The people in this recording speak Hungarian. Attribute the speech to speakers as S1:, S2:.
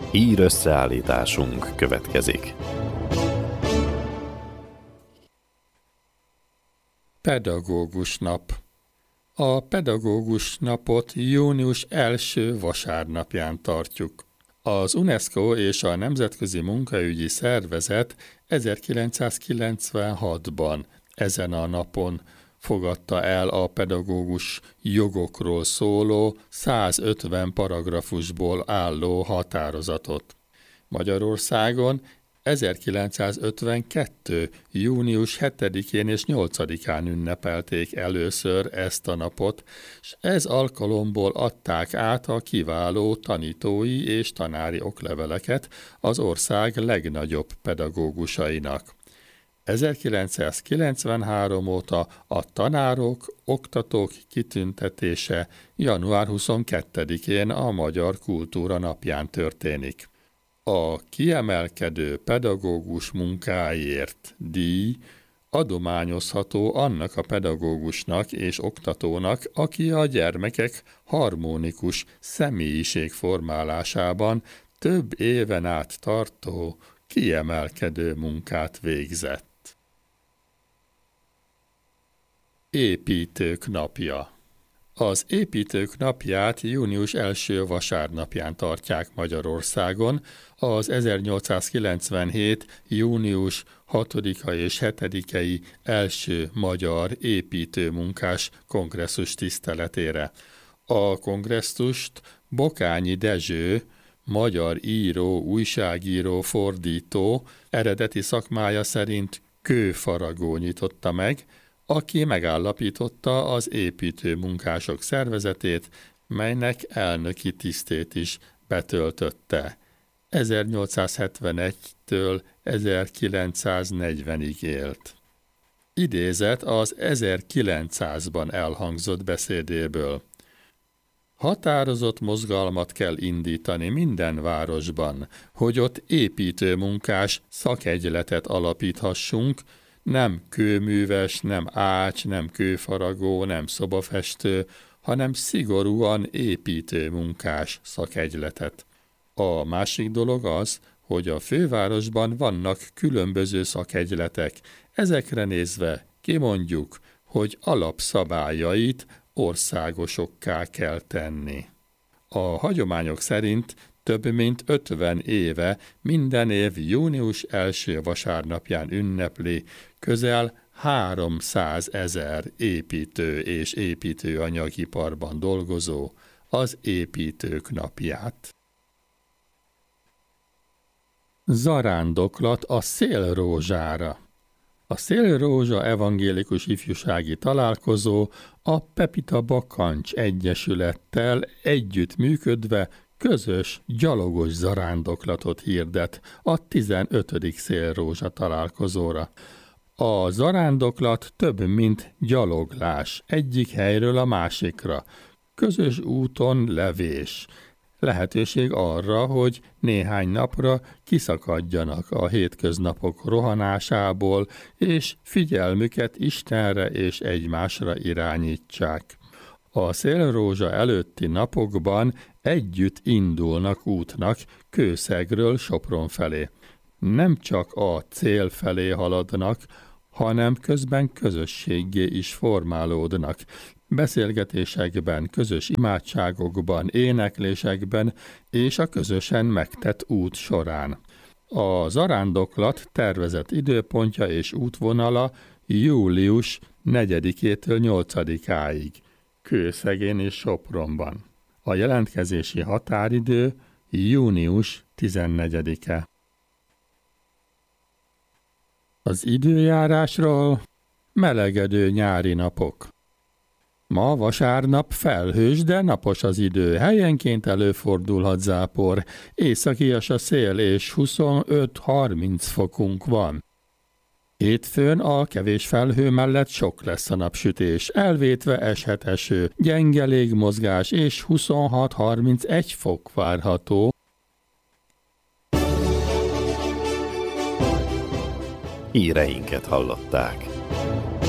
S1: Ír összeállításunk következik.
S2: Pedagógus nap. A pedagógus napot június első vasárnapján tartjuk. Az UNESCO és a Nemzetközi Munkaügyi Szervezet 1996-ban ezen a napon fogadta el a pedagógus jogokról szóló 150 paragrafusból álló határozatot. Magyarországon 1952. június 7-én és 8-án ünnepelték először ezt a napot, s ez alkalomból adták át a kiváló tanítói és tanári okleveleket az ország legnagyobb pedagógusainak. 1993 óta a tanárok, oktatók kitüntetése január 22-én a Magyar Kultúra Napján történik. A kiemelkedő pedagógus munkáért díj adományozható annak a pedagógusnak és oktatónak, aki a gyermekek harmonikus személyiségformálásában több éven át tartó kiemelkedő munkát végzett. Építők napja. Az építők napját június első vasárnapján tartják Magyarországon, az 1897. június 6-a és 7-i első magyar építőmunkás kongresszus tiszteletére. A kongresszust Bokányi Dezső, magyar író, újságíró, fordító, eredeti szakmája szerint kőfaragó nyitotta meg, aki megállapította az építőmunkások szervezetét, melynek elnöki tisztét is betöltötte. 1871-től 1940-ig élt. Idézet az 1900-ban elhangzott beszédéből. Határozott mozgalmat kell indítani minden városban, hogy ott építőmunkás szakegyletet alapíthassunk, nem kőműves, nem ács, nem kőfaragó, nem szobafestő, hanem szigorúan építőmunkás szakegyletet. A másik dolog az, hogy a fővárosban vannak különböző szakegyletek, ezekre nézve kimondjuk, hogy alapszabályait országosokká kell tenni. A hagyományok szerint több mint 50 éve minden év június első vasárnapján ünnepli közel 300 000 építő és építőanyagiparban dolgozó az építők napját. Zarándoklat a Szélrózsára. A Szélrózsa evangélikus ifjúsági találkozó a Pepita Bakancs Egyesülettel együttműködve közös gyalogos zarándoklatot hirdet a 15. Szélrózsa találkozóra. A zarándoklat több, mint gyaloglás egyik helyről a másikra, közös úton levés. Lehetőség arra, hogy néhány napra kiszakadjanak a hétköznapok rohanásából, és figyelmüket Istenre és egymásra irányítsák. A Szélrózsa előtti napokban együtt indulnak útnak Kőszegről Sopron felé. Nem csak a cél felé haladnak, hanem közben közösséggé is formálódnak. Beszélgetésekben, közös imádságokban, éneklésekben és a közösen megtett út során. A zarándoklat tervezett időpontja és útvonala július 4-től 8-áig, Kőszegén és Sopronban. A jelentkezési határidő június 14-e. Az időjárásról melegedő nyári napok. Ma vasárnap felhős, de napos az idő, helyenként előfordulhat zápor, északias a szél és 25-30 fokunk van. Hétfőn a kevés felhő mellett sok lesz a napsütés, elvétve eshet eső, gyenge légmozgás és 26-31 fok várható.
S1: Híreinket hallották.